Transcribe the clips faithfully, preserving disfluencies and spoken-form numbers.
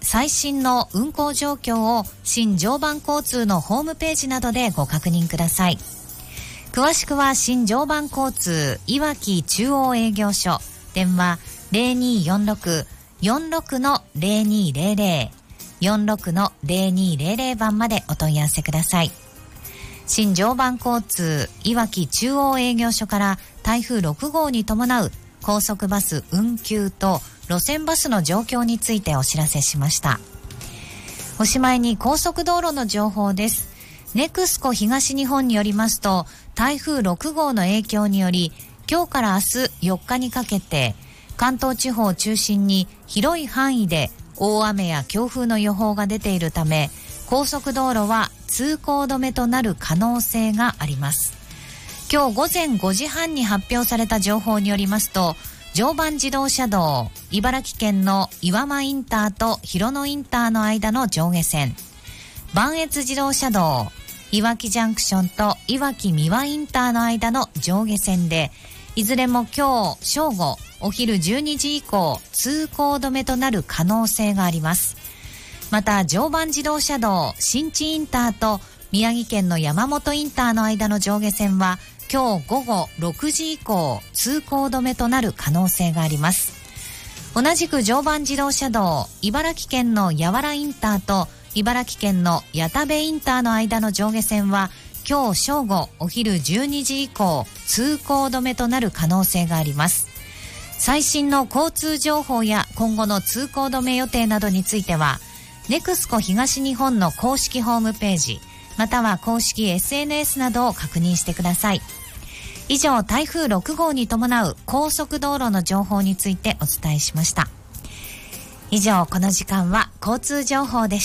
最新の運行状況を新常磐交通のホームページなどでご確認ください。詳しくは新常磐交通いわき中央営業所、電話 ゼロにーよんろく よんろく の ゼロにーゼロゼロ よんろく の ゼロにーゼロゼロ 番までお問い合わせください。新常磐交通いわき中央営業所から台風ろくごうに伴う高速バス運休と路線バスの状況についてお知らせしました。おしまいに高速道路の情報です。ネクスコ東日本によりますと、台風ろくごうの影響により今日から明日よっかにかけて関東地方を中心に広い範囲で大雨や強風の予報が出ているため、高速道路は通行止めとなる可能性があります。今日午前ごじはんに発表された情報によりますと、常磐自動車道茨城県の岩間インターと広野インターの間の上下線、磐越自動車道いわきジャンクションといわき三輪インターの間の上下線で、いずれも今日正午お昼じゅうにじ以降通行止めとなる可能性があります。また常磐自動車道新地インターと宮城県の山本インターの間の上下線は今日午後ろくじ以降通行止めとなる可能性があります。同じく常磐自動車道茨城県の八原インターと茨城県の谷田部インターの間の上下線は今日正午お昼じゅうにじ以降通行止めとなる可能性があります。最新の交通情報や今後の通行止め予定などについてはネクスコ東日本の公式ホームページまたは公式 エスエヌエス などを確認してください。以上、台風ろくごうに伴う高速道路の情報についてお伝えしました。以上、この時間は交通情報でした。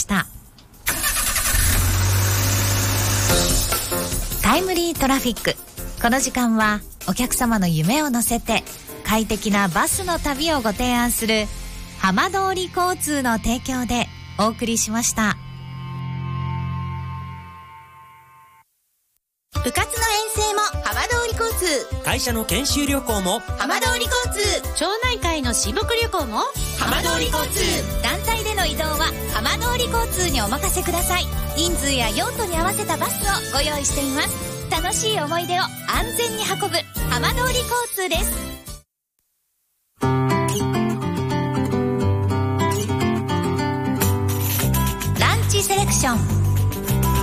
タイムリートラフィック。この時間はお客様の夢を乗せて快適なバスの旅をご提案する浜通り交通の提供でお送りしました。 部活の遠征も浜通り交通、 会社の研修旅行も浜通り交通、 町内会の親睦旅行も浜通り交通、 団体での移動は浜通り交通にお任せください。人数や用途に合わせたバスをご用意しています。楽しい思い出を安全に運ぶ浜通り交通です。ランチセレクション。